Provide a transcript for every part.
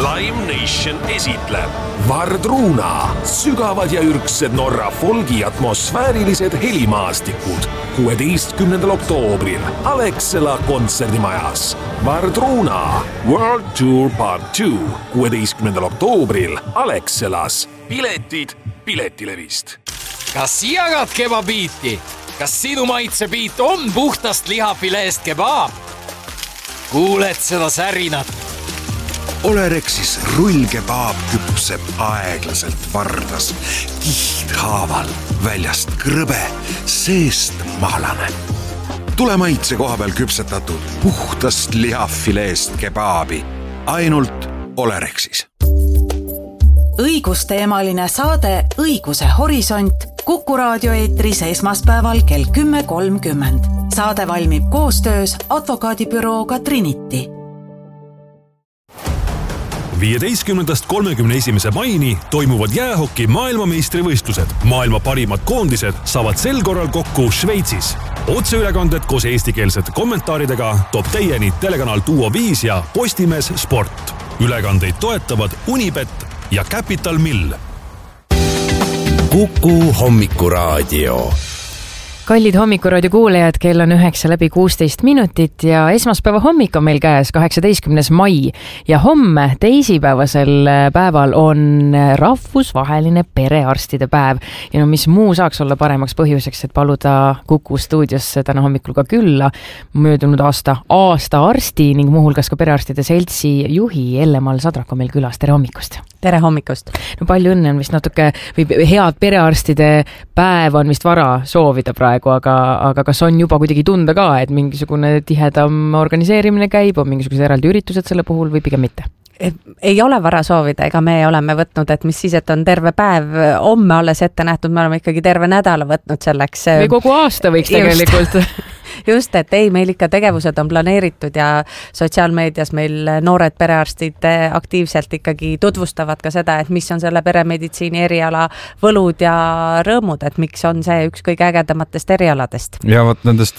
Lime Nation esitleb Vardruna, sügavad ja ürgsed Norra folgi atmosfäärilised helimaastikud 16. oktoobril Alexela kontserdimajas. Vardruna World Tour Part 2 16. oktoobril Alexelas. Piletid Piletilevist. Kas jagad kebabiiti? Kas sinu maitsepiit on puhtast lihafileest kebaab? Kuuled seda särinat? Olerexis rullkebaab küpseb aeglaselt vardas, kihthaaval, väljast krõbe, seest maalane. Tule maitse koha peal küpsetatud puhtast lihafileest kebaabi. Ainult Olerexis. Õigusteemaline saade Õiguse horisont Kuku raadio eetris esmaspäeval kell 10.30. Saade valmib koostöös advokaadibürooga Trinity. 15. 31. maini toimuvad jäähoki maailmameistrivõistlused. Maailma parimad koondised saavad sel korral kokku Šveitsis. Otseülekanded koos eestikeelsete kommentaaridega toob teieni telekanal Duo 5 ja Postimees Sport. Ülekandeid toetavad Unibet ja Capital Mill. Kuku hommikuraadio. Kallid hommikuraadio kuulajad, kell on 9:16 ja esmaspäeva hommik on meil käes 18. mai ja homme teisipäevasel päeval on rahvusvaheline perearstide päev. Ja no mis muu saaks olla paremaks põhjuseks, et paluda Kuku stuudiosse täna hommikul ka külla möödunud aasta arsti ning muuhulgas ka perearstide seltsi juhi Elle-Mall Sadrak on meil külas. Tere hommikust! Tere hommikust! No palju õnne on vist natuke, või head perearstide päev on vist vara soovida praegu, aga kas on juba kuidagi tunda ka, et mingisugune tihedam organiseerimine käib, on mingisugused eraldi üritused selle puhul või pigem mitte? Ei ole vara soovida, ega me oleme võtnud, et mis siis, et on terve päev homme alles ette nähtud, me oleme ikkagi terve nädala võtnud selleks. Või kogu aasta võiks tegelikult. Just, et ei, meil ikka tegevused on planeeritud ja sotsiaalmeedias meil noored perearstid aktiivselt ikkagi tutvustavad ka seda, et mis on selle peremeditsiini eriala võlud ja rõõmud, et miks on see üks kõige ägedamatest erialadest. Ja võt nendest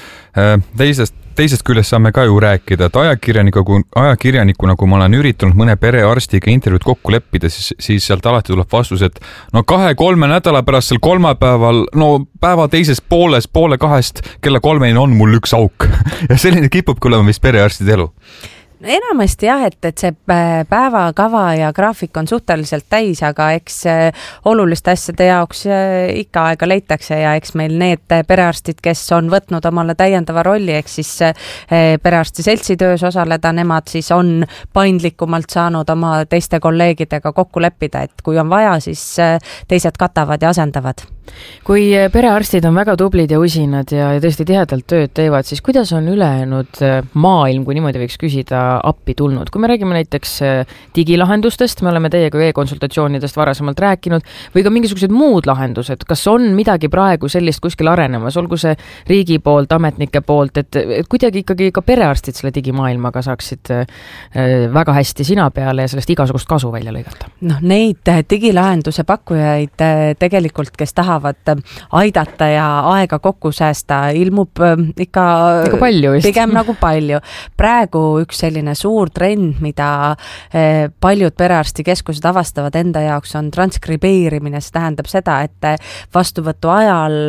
teisest küljest saame ka ju rääkida, et ajakirjanikuna, kui ma olen üritanud mõne perearstiga intervjuud kokku leppida, siis sealt alati tuleb vastus, et no 2-3 nädala pärast sel kolmapäeval, no päeva teises pooles, 1:30 kella 3 on mul üks auk. Ja selline kipubki olema vist perearstide elu. Enamasti jah, et see päevakava ja graafik on suhteliselt täis, aga eks oluliste asjade jaoks ikka aega leitakse ja eks meil need perearstid, kes on võtnud omale täiendava rolli, eks siis perearsti seltsi töös osaleda, nemad siis on paindlikumalt saanud oma teiste kolleegidega kokku leppida, et kui on vaja, siis teised katavad ja asendavad. Kui perearstid on väga tublid ja usinad ja tõesti tihedalt tööd teevad, siis kuidas on ülejäänud maailm, kui niimoodi võiks küsida, appi tulnud? Kui me räägime näiteks digilahendustest, me oleme teiega e-konsultatsioonidest varasemalt rääkinud, või ka mingisugused muud lahendused, kas on midagi praegu sellist kuskil arenemas, olgu see riigi poolt, ametnike poolt, et kuidagi ikkagi ka perearstid selle digimaailmaga saaksid väga hästi sina peale ja sellest igasugust kasu välja lõigata? No neid digilahenduse pakkujaid tegelikult, kes tahavad aidata ja aega kokku säästa, ilmub ikka palju vist. Pigem nagu palju. Praegu üks selline suur trend, mida paljud perearstikeskused avastavad enda jaoks, on transkribeerimine. See tähendab seda, et vastuvõtu ajal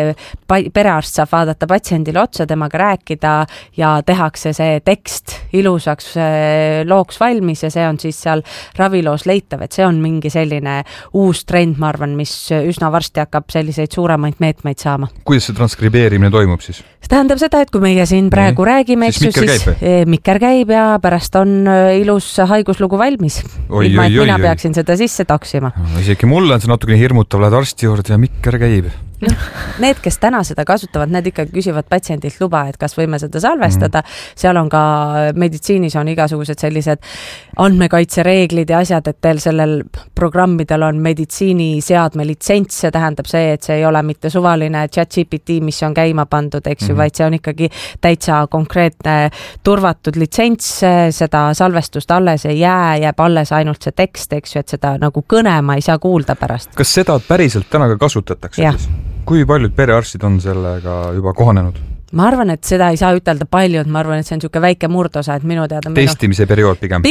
perearst saab vaadata patsiendile otsa, temaga rääkida ja tehakse see tekst ilusaks looks valmis ja see on siis seal raviloos leitav, et see on mingi selline uus trend, ma arvan, mis üsna varsti hakkab selliseid suuremaid meetmeid saama. Kuidas see transkribeerimine toimub siis? See tähendab seda, et kui meie siin praegu räägime, siis mikker käib ja pärast on ilus haiguslugu valmis. Ilma, et mina peaksin seda sisse taksima. Isegi mulle on see natukene hirmutav, lähed arsti juurde ja mikker käib. Need, kes täna seda kasutavad, need ikkagi küsivad patsiendilt luba, et kas võime seda salvestada. Seal on ka meditsiinis on igasugused sellised andmekaitsereeglid ja asjad, et teil sellel programmidel on meditsiiniseadme litsents. See tähendab see, et see ei ole mitte suvaline ChatGPT, mis on käima pandud, eks ju, vaid see on ikkagi täitsa konkreetne turvatud litsents. Seda salvestust alles ei jääb alles ainult see tekst, eks ju, et seda nagu kõnema ei saa kuulda pärast. Kas seda päriselt täna ka kasutatakse? Jah. Kui paljud perearstid on sellega juba kohanenud? Ma arvan, et seda ei saa ütelda palju, et ma arvan, et see on niisugune väike murdosa, et minu teada... Testimise periood pigem.